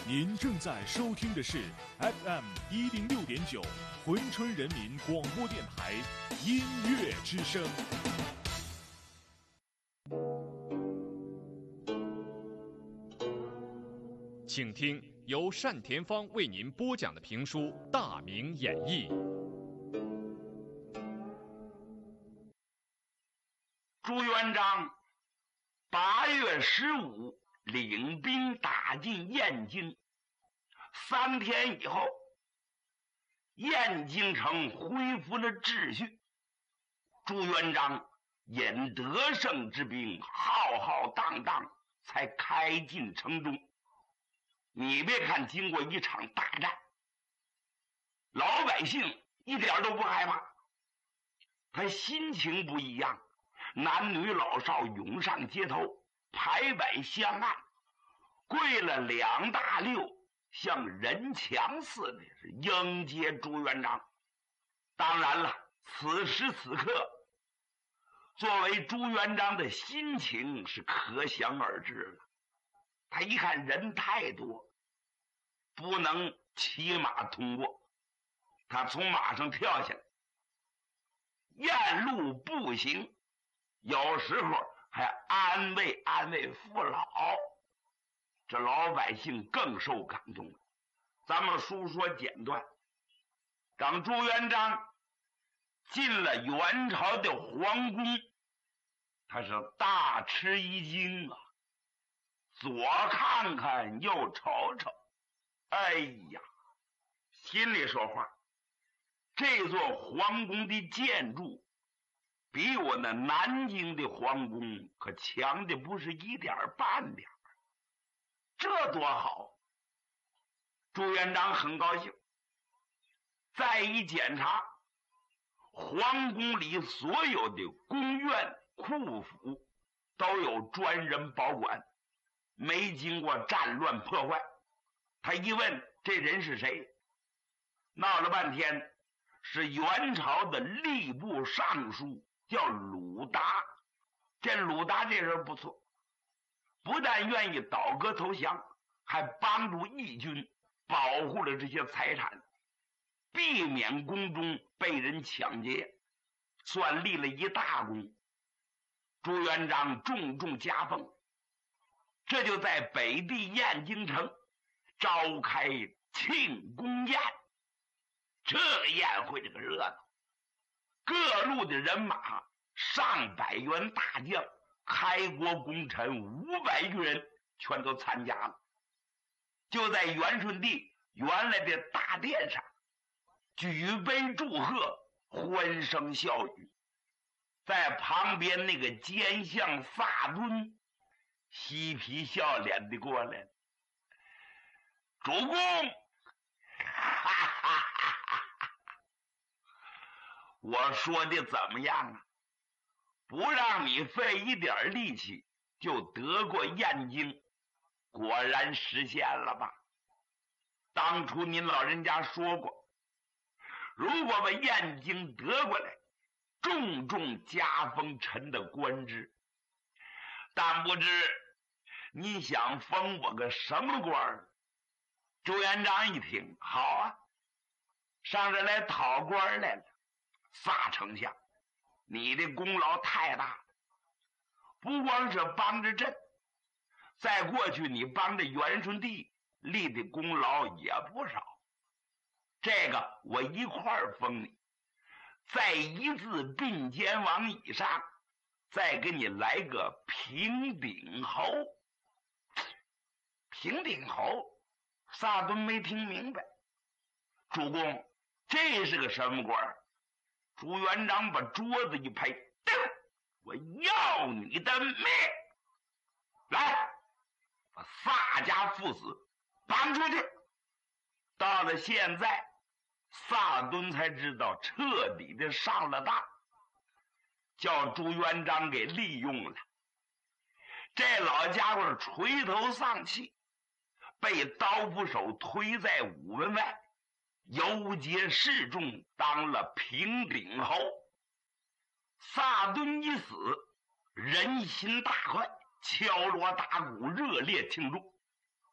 您正在收听的是 FM106.9珲春人民广播电台音乐之声。请听由单田芳为您播讲的评书《大明演义》。 朱元璋8月15领兵打进燕京，3天以后，燕京城恢复了秩序。朱元璋引得胜之兵浩浩荡荡才开进城中。你别看经过一场大战，老百姓一点都不害怕，他心情不一样，男女老少涌上街头，排摆相案，跪了2大溜，像人墙似的是迎接朱元璋。当然了，此时此刻作为朱元璋的心情是可想而知了。他一看人太多，不能骑马通过，他从马上跳下来，沿路步行，有时候还安慰安慰父老，这老百姓更受感动了。咱们书说简短，当朱元璋进了元朝的皇宫，他是大吃一惊啊，左看看右瞅瞅，哎呀，心里说话，这座皇宫的建筑比我那南京的皇宫可强的不是一点半点，这多好！朱元璋很高兴。再一检查，皇宫里所有的宫院库府都有专人保管，没经过战乱破坏。他一问这人是谁，闹了半天是元朝的吏部尚书，叫鲁达。这鲁达这人不错，不但愿意倒戈投降，还帮助义军保护了这些财产，避免宫中被人抢劫，算立了一大功。朱元璋重重加封，这就在北地燕京城召开庆功宴。这个宴会这个热闹，各路的人马上百员大将，开国功臣500余人全都参加了。就在元顺帝原来的大殿上举杯祝贺，欢声笑语。在旁边那个奸相萨敦嬉皮笑脸的过来了，主公，哈哈哈哈，我说的怎么样啊？不让你费一点力气就得过燕京，果然实现了吧？当初您老人家说过，如果把燕京得过来，重重加封臣的官职，但不知你想封我个什么官？朱元璋一听，好啊，上这来讨官来了。萨丞相，你的功劳太大了，不光是帮着朕，在过去你帮着元顺帝立的功劳也不少，这个我一块儿封你，在一字并肩往以上，再给你来个平顶侯。平顶侯，萨敦没听明白。主公，这是个什么官？朱元璋把桌子一拍，我要你的命！来，把萨家父子绑出去。到了现在，萨敦才知道彻底的上了当，叫朱元璋给利用了。这老家伙垂头丧气，被刀斧手推在午门外，游街示众，当了平顶侯。萨敦一死，人心大快，敲锣打鼓，热烈庆祝。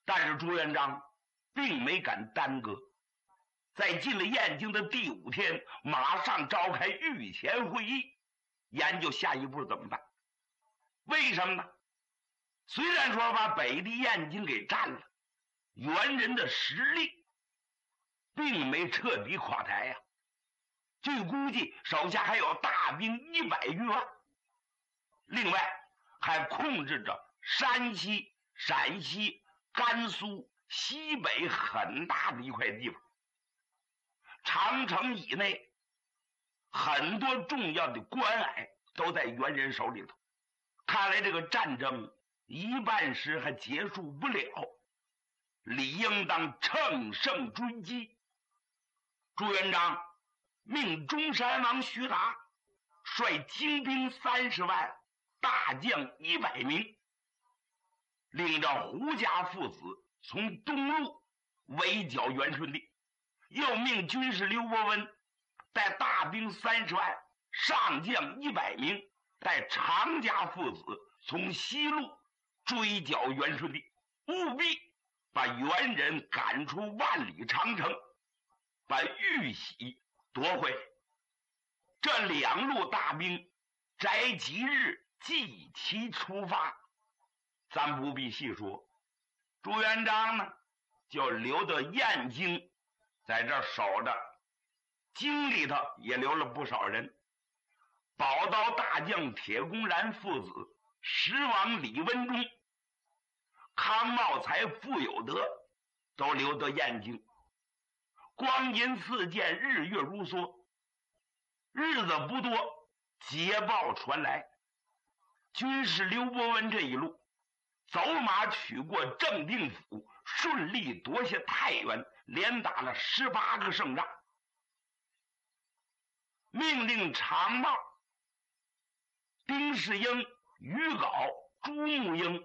但是朱元璋并没敢耽搁，在进了燕京的第5天，马上召开御前会议，研究下一步怎么办。为什么呢？虽然说把北地燕京给占了，元人的实力并没彻底垮台呀。据估计，手下还有大兵100余万，另外还控制着山西、陕西、甘肃西北很大的一块地方。长城以内很多重要的关隘都在元人手里头，看来这个战争一半时还结束不了，理应当乘胜追击。朱元璋命中山王徐达率精兵30万，大将100名，领着胡家父子从东路围剿元顺帝，又命军师刘伯温带大兵30万，上将100名，带常家父子从西路追剿元顺帝，务必把元人赶出万里长城，把玉玺夺回。这2路大兵择吉日即齐出发，咱不必细说。朱元璋呢，就留到燕京，在这守着，京里头也留了不少人。宝刀大将铁公然父子，十王李文忠、康茂才、傅有德都留到燕京。光阴似箭，日月如梭，日子不多，捷报传来，军师刘伯温这一路走马取过正定府，顺利夺下太原，连打了18个胜仗。命令常茂、丁世英、于镐、朱木英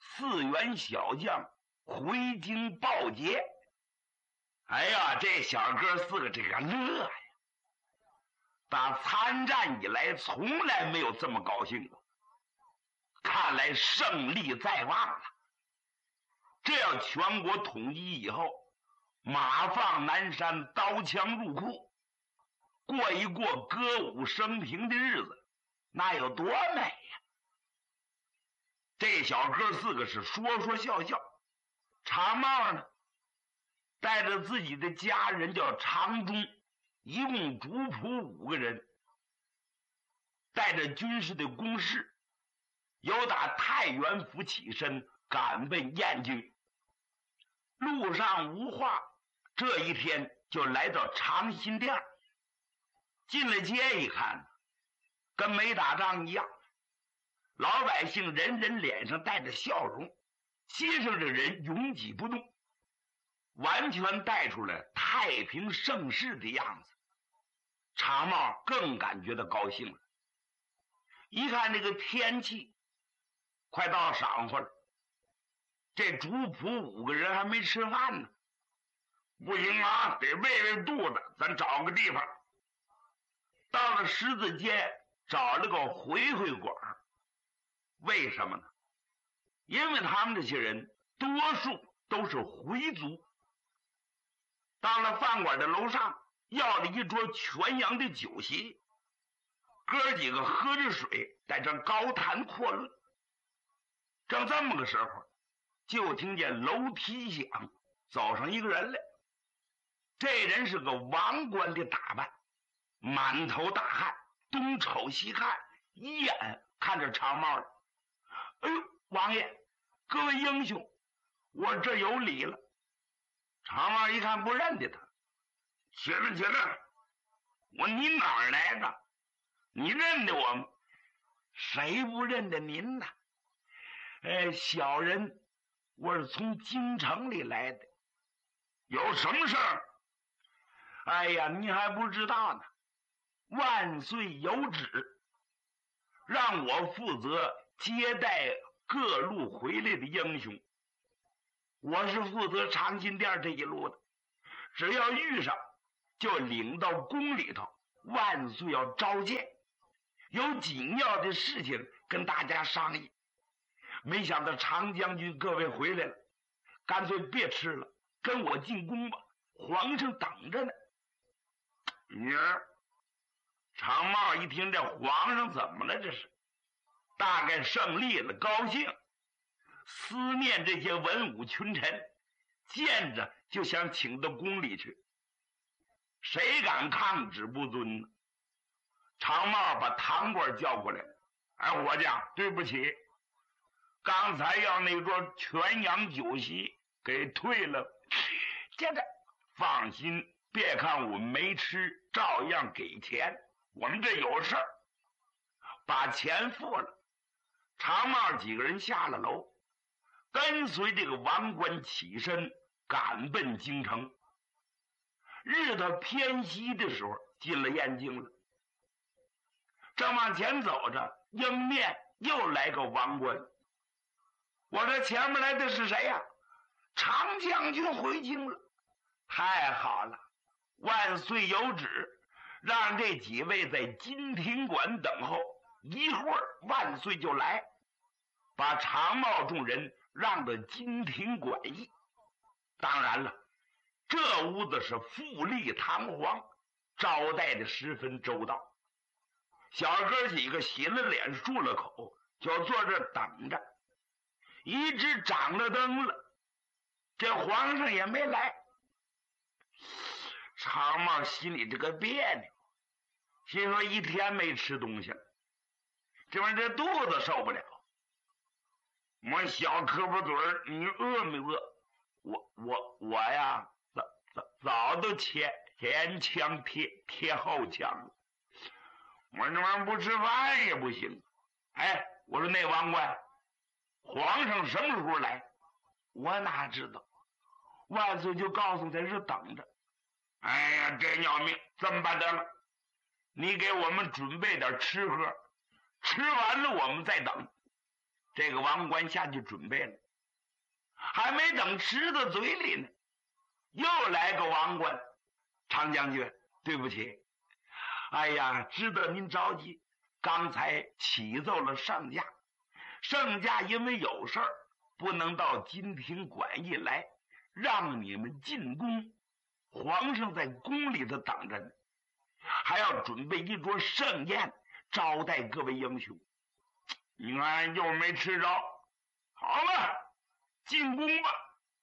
4员小将回京报捷。哎呀，这小哥4个这个乐呀！打参战以来从来没有这么高兴过，看来胜利在望了。这要全国统一以后，马放南山，刀枪入库，过一过歌舞升平的日子，那有多美呀！这小哥4个是说说笑笑。常茂呢，带着自己的家人叫常忠，一共主仆5个人，带着军事的公事，由打太原府起身，赶奔燕京。路上无话，这一天就来到长辛店。进了街一看，跟没打仗一样，老百姓人人脸上带着笑容，街上的人拥挤不动，完全带出了太平盛世的样子。常茂更感觉到高兴了。一看这个天气快到晌午了，这主仆5个人还没吃饭呢，不行啊，得喂喂肚子，咱找个地方。到了十字街，找了个回回馆。为什么呢？因为他们这些人多数都是回族。到了饭馆的楼上，要了一桌全羊的酒席，哥几个喝着水，在这高谈阔论。正这么个时候，就听见楼梯响，走上一个人来。这人是个王官的打扮，满头大汗，东瞅西看，一眼看着常茂了。哎呦，王爷，各位英雄，我这有礼了。常茂一看不认得他，起来起来，你哪儿来的？你认得我吗？谁不认得您呢？小人我是从京城里来的。有什么事儿？哎呀，你还不知道呢。万岁有旨，让我负责接待各路回来的英雄。我是负责长辛店这一路的，只要遇上就领到宫里头，万岁要召见，有紧要的事情跟大家商议。没想到常将军各位回来了， 干脆别吃了，跟我进宫吧，皇上等着呢。女儿，常茂一听这皇上怎么了？这是大概胜利了，高兴，思念这些文武群臣，见着就想请到宫里去。谁敢抗旨不遵呢？常茂把堂官叫过来，哎，伙计，对不起，刚才要那桌全羊酒席给退了。接着放心，别看我们没吃，照样给钱，我们这有事儿。把钱付了，常茂几个人下了楼，跟随这个王冠起身赶奔京城。日头偏西的时候进了燕京了，正往前走着，迎面又来个王冠。我这前面来的是谁呀？常将军回京了，太好了！万岁有旨，让这几位在金庭馆等候，一会儿万岁就来。把常茂众人让到金庭馆驿。当然了，这屋子是富丽堂皇，招待的十分周到。小哥几个洗了脸，漱了口，就坐这等着。一直掌了灯了，这皇上也没来。常茂心里这个别扭，心说一天没吃东西了，这玩意这肚子受不了。我小胳膊嘴儿，你饿没饿？我呀，早都前腔贴后腔了。我说这玩意不吃饭也不行。哎，我说那王冠，皇上什么时候来？我哪知道？万岁就告诉他是等着。哎呀，真要命！这么办得了，你给我们准备点吃喝，吃完了我们再等。这个王冠下去准备了，还没等吃到嘴里呢，又来个王冠。常将军，对不起，哎呀，知道您着急，刚才启奏了圣驾，圣驾因为有事儿不能到金庭馆驿来，让你们进宫，皇上在宫里头等着呢，还要准备一桌盛宴招待各位英雄。你看又没吃着，好了，进宫吧。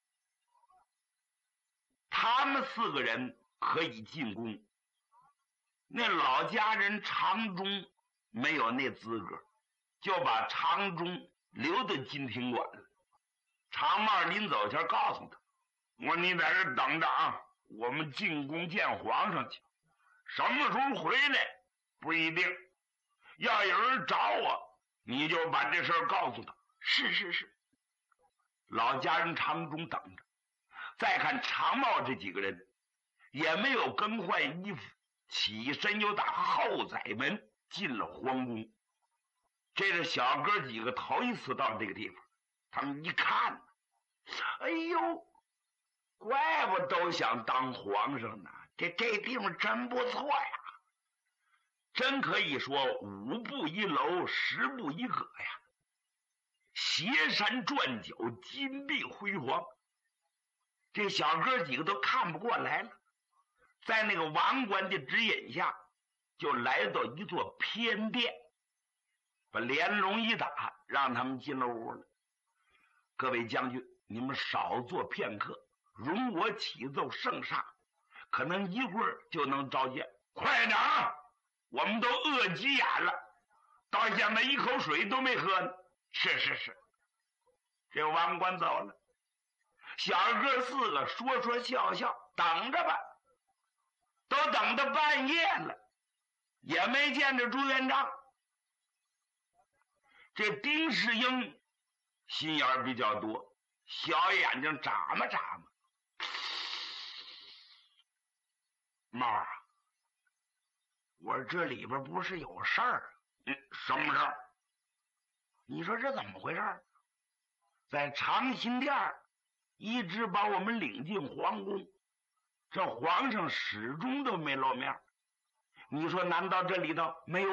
他们4个人可以进宫，那老家人常忠没有那资格，就把常忠留到金庭馆了。常茂临走前告诉他，我说你在这等着啊，我们进宫见皇上去，什么时候回来不一定，要有人找我，你就把这事儿告诉他。是。老家人常忠等着。再看常茂这几个人也没有更换衣服，起身就打后宰门进了皇宫。这是小哥几个头一次到这个地方，他们一看，哎呦，怪不都想当皇上呢，这地方真不错呀，真可以说5步1楼10步1阁呀，斜山转角，金碧辉煌。这小哥几个都看不过来了，在那个王冠的指引下，就来到一座偏殿，把帘笼一打，让他们进了屋了。各位将军，你们少坐片刻，容我启奏圣上，可能一会儿就能召见。快点啊，我们都饿急眼了，到现在一口水都没喝呢。是。这王冠走了，小哥4个说说笑笑，等着吧。都等到半夜了，也没见着朱元璋。这丁世英心眼比较多，小眼睛眨巴眨巴。猫啊，我说这里边不是有事儿？什么事儿？你说这怎么回事？在长辛殿一直把我们领进皇宫，这皇上始终都没露面。你说难道这里头没有